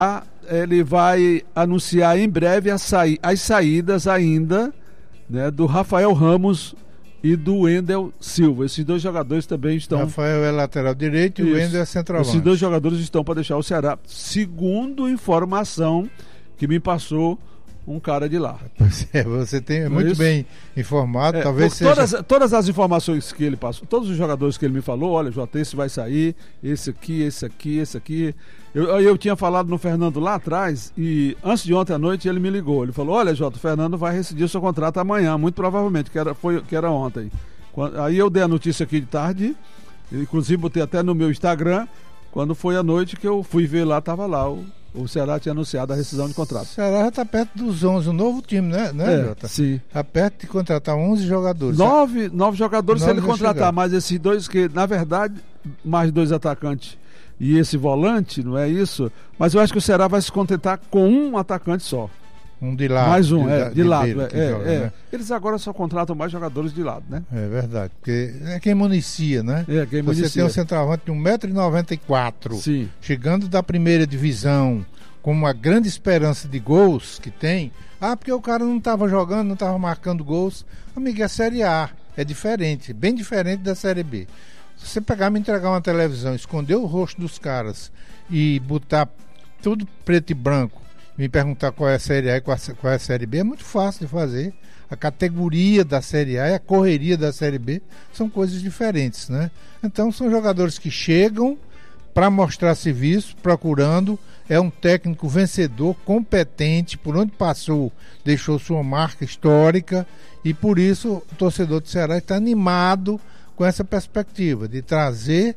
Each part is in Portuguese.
ele vai anunciar em breve as saídas ainda, né, do Rafael Ramos e do Wendel Silva. Esses dois jogadores também estão... Rafael é lateral direito e o Wendel é centroavante. Esses dois jogadores estão para deixar o Ceará, segundo informação que me passou um cara de lá. Pois é, você tem muito bem informado, talvez seja... Todas as informações que ele passou, todos os jogadores que ele me falou, olha, Jota, esse vai sair, esse aqui. Eu tinha falado no Fernando lá atrás, e antes de ontem à noite ele me ligou. Ele falou, olha, Jota, o Fernando vai rescindir o seu contrato amanhã, muito provavelmente, que era ontem. Aí eu dei a notícia aqui de tarde, inclusive botei até no meu Instagram. Quando foi à noite que eu fui ver lá, estava lá o Ceará tinha anunciado a rescisão de contrato. O Ceará já está perto dos 11, um novo time, né, Jota? Sim. Está perto de contratar 11 jogadores. 9 jogadores se ele contratar, mas esses dois que, na verdade, mais 2 atacantes e esse volante, não é isso? Mas eu acho que o Ceará vai se contentar com um atacante só. Um de lado. Mais um, de lado. Joga, né? Eles agora só contratam mais jogadores de lado, né? É verdade, porque é quem municia, né? Quem municia. Você tem um centroavante de 1,94 m, sim, chegando da primeira divisão, com uma grande esperança de gols que tem. Porque o cara não estava jogando, não estava marcando gols. Amigo, é a Série A, é diferente, bem diferente da Série B. Se você pegar e me entregar uma televisão, esconder o rosto dos caras e botar tudo preto e branco, me perguntar qual é a Série A e qual é a Série B, é muito fácil de fazer. A categoria da Série A e a correria da Série B são coisas diferentes, né? Então são jogadores que chegam para mostrar serviço, procurando. É um técnico vencedor, competente, por onde passou deixou sua marca histórica, e por isso o torcedor do Ceará está animado com essa perspectiva de trazer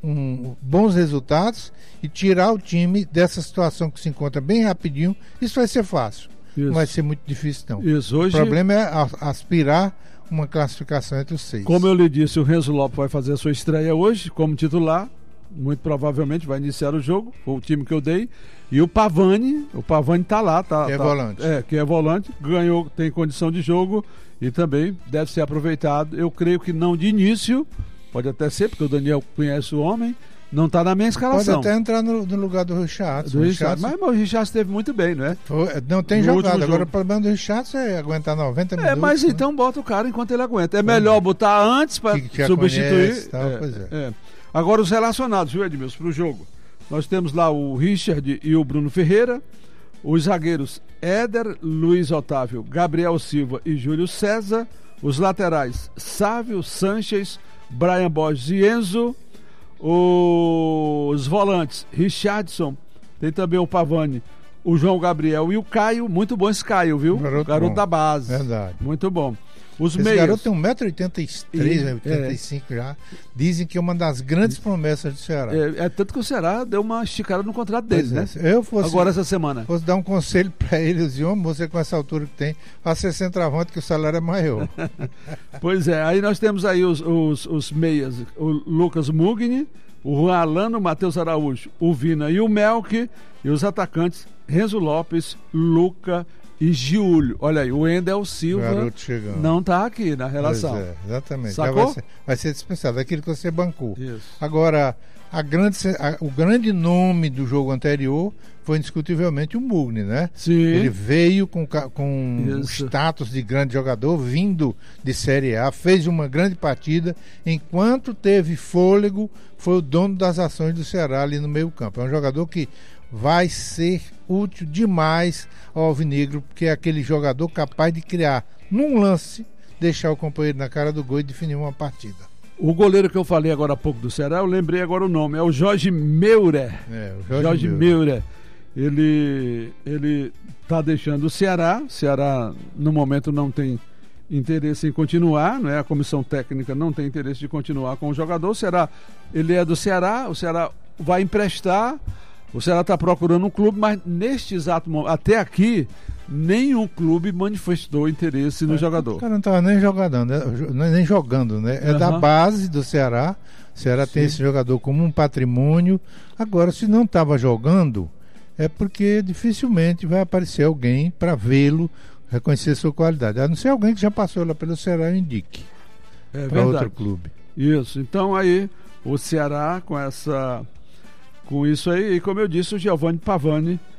bons resultados e tirar o time dessa situação que se encontra bem rapidinho. Isso vai ser fácil. Isso. Não vai ser muito difícil, não. Isso. Hoje... O problema é aspirar uma classificação entre os 6. Como eu lhe disse, o Renzo Lopes vai fazer a sua estreia hoje como titular. Muito provavelmente vai iniciar o jogo. Foi o time que eu dei. E o Pavani está lá. Volante. Que é volante. Ganhou, tem condição de jogo e também deve ser aproveitado. Eu creio que não de início. Pode até ser, porque o Daniel conhece o homem. Não está na minha escalação. Pode até entrar no lugar do Richardson. Mas o Richardson esteve muito bem, não é? Não tem jogado. Agora o problema do Richardson é aguentar 90 minutos. Mas né? Então bota o cara enquanto ele aguenta. É melhor botar antes para substituir. Conhece, Agora os relacionados, viu, Edmilson, para o jogo. Nós temos lá o Richard e o Bruno Ferreira. Os zagueiros Éder, Luiz Otávio, Gabriel Silva e Júlio César. Os laterais Sávio, Sanches, Brian Borges e Enzo. Os volantes Richardson, tem também o Pavani, o João Gabriel e o Caio. Muito bom esse Caio, viu? Garoto da base. Verdade. Muito bom. Esse meias. Garoto tem 1,83m, 1,85m já. Dizem que é uma das grandes promessas do Ceará. Tanto que o Ceará deu uma esticada no contrato dele, né? Agora essa semana. Fosse dar um conselho para eles, você com essa altura que tem, vai ser centroavante, que o salário é maior. Pois é, aí nós temos aí os meias, o Lucas Mugni, o Juan Alano, o Matheus Araújo, o Vina e o Melk, e os atacantes Renzo Lopes, Luca e Giulio. Olha aí, o Wendel Silva não está aqui na relação. Pois é, exatamente. Sacou? Vai ser dispensado, aquilo que você bancou. Isso. Agora, o grande nome do jogo anterior foi indiscutivelmente o Mugni, né? Sim. Ele veio com o status de grande jogador, vindo de Série A, fez uma grande partida, enquanto teve fôlego, foi o dono das ações do Ceará ali no meio campo. É um jogador que vai ser útil demais ao Alvinegro, porque é aquele jogador capaz de criar, num lance, deixar o companheiro na cara do gol e definir uma partida. O goleiro que eu falei agora há pouco do Ceará, eu lembrei agora o nome, é o Jorge Meurer. O Jorge Meurer. Ele está deixando o Ceará no momento não tem interesse em continuar, não é? A comissão técnica não tem interesse de continuar com o jogador. O Ceará, ele é do Ceará, o Ceará vai emprestar. O Ceará está procurando um clube, mas neste exato momento, até aqui, nenhum clube manifestou interesse no jogador. O cara não estava nem jogando, né? É da base do Ceará. O Ceará tem esse jogador como um patrimônio. Agora, se não estava jogando, é porque dificilmente vai aparecer alguém para vê-lo, reconhecer sua qualidade. A não ser alguém que já passou lá pelo Ceará e indique para outro clube. Isso. Então aí, o Ceará com com isso aí. E como eu disse, o Giovanni Pavani